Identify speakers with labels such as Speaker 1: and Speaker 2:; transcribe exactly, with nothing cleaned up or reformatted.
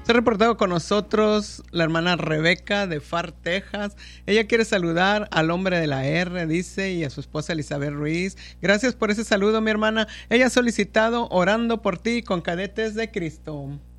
Speaker 1: Se ha reportado con nosotros la hermana Rebeca de Far, Texas. Ella quiere saludar al hombre de la R, dice, y a su esposa Elizabeth Ruiz. Gracias por ese saludo, mi hermana. Ella ha solicitado orando por ti con Cadetes de Cristo.